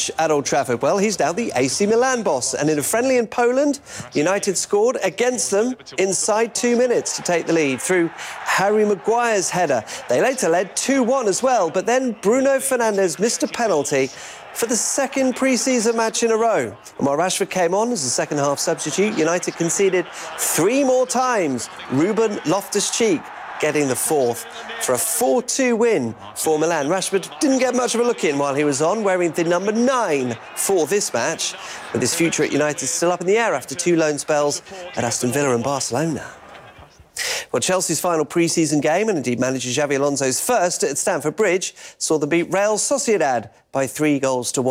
much at Old Trafford? Well, he's now the AC Milan boss, and in a friendly in Poland, United scored against them inside 2 minutes to take the lead through Harry Maguire's header. They later led 2-1 as well, but then Bruno Fernandes missed a penalty for the second pre-season match in a row. And while Rashford came on as a second-half substitute, United conceded 3 more times. Ruben Loftus-Cheek getting the fourth for a 4-2 win for Milan. Rashford didn't get much of a look in while he was on, wearing the number 9 for this match, with his future at United still up in the air after 2 loan spells at Aston Villa and Barcelona. Well, Chelsea's final pre-season game, and indeed manager Xabi Alonso's first at Stamford Bridge, saw them beat Real Sociedad by 3-1.